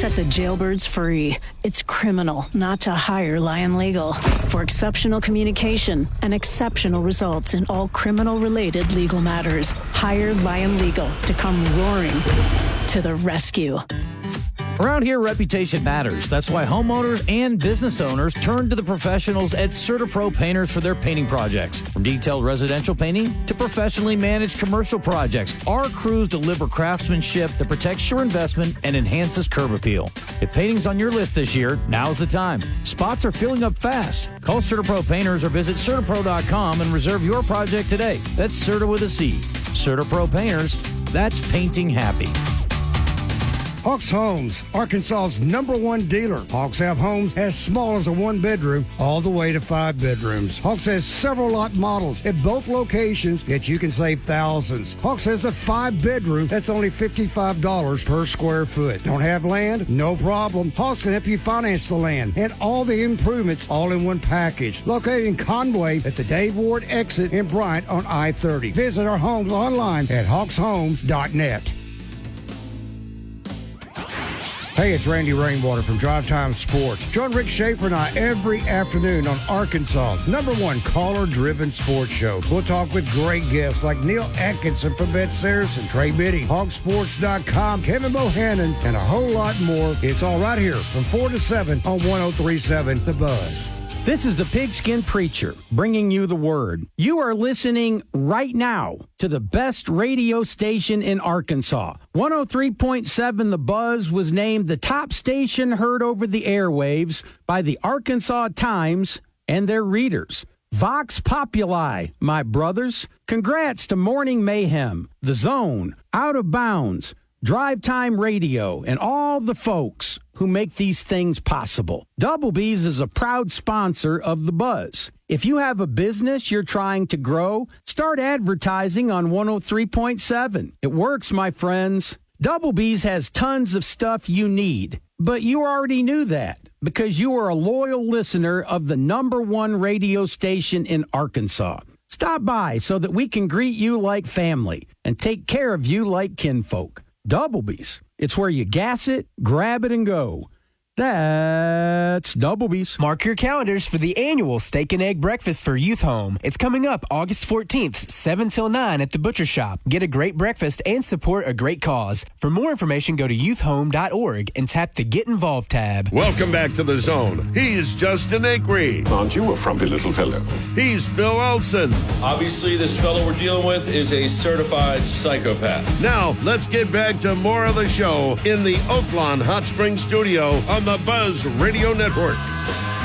set the jailbirds free. It's criminal not to hire Lion Legal. For exceptional communication and exceptional results in all criminal-related legal matters, hire Lion Legal to come roaring to the rescue. Around here, reputation matters. That's why homeowners and business owners turn to the professionals at CertaPro Painters for their painting projects. From detailed residential painting to professionally managed commercial projects, our crews deliver craftsmanship that protects your investment and enhances curb appeal. If painting's on your list this year, now's the time. Spots are filling up fast. Call CertaPro Painters or visit CertaPro.com and reserve your project today. That's Certa with a C. CertaPro Painters, that's painting happy. Hawks Homes, Arkansas's #1 dealer. Hawks have homes as small as a 1-bedroom all the way to 5 bedrooms. Hawks has several lot models at both locations that you can save thousands. Hawks has a 5-bedroom that's only $55 per square foot. Don't have land? No problem. Hawks can help you finance the land and all the improvements all in one package. Located in Conway at the Dave Ward exit in Bryant on I-30. Visit our homes online at hawkshomes.net. Hey, it's Randy Rainwater from Drive Time Sports. Join Rick Schaefer and I every afternoon on Arkansas's #1 caller-driven sports show. We'll talk with great guests like Neil Atkinson from Bet Saracen, Trey Biddy, Hogsports.com, Kevin Bohannon, and a whole lot more. It's all right here from 4 to 7 on 103.7 The Buzz. This is the Pigskin Preacher, bringing you the word. You are listening right now to the best radio station in Arkansas. 103.7 The Buzz was named the top station heard over the airwaves by the Arkansas Times and their readers. Vox Populi, my brothers. Congrats to Morning Mayhem, The Zone, Out of Bounds, Drive Time Radio, and all the folks who make these things possible. Double B's is a proud sponsor of The Buzz. If you have a business you're trying to grow, start advertising on 103.7. It works, my friends. Double B's has tons of stuff you need, but you already knew that because you are a loyal listener of the #1 radio station in Arkansas. Stop by so that we can greet you like family and take care of you like kinfolk. Double B's. It's where you gas it, grab it, and go. That's Double B's. Mark your calendars for the annual Steak and Egg Breakfast for Youth Home. It's coming up August 14th, 7 till 9 at the Butcher Shop. Get a great breakfast and support a great cause. For more information, go to youthhome.org and tap the Get Involved tab. Welcome back to The Zone. He's Justin Acree. Aren't you a frumpy little fellow? He's Phil Olson. Obviously, this fellow we're dealing with is a certified psychopath. Now, let's get back to more of the show in the Oaklawn Hot Springs studio on the Buzz Radio Network.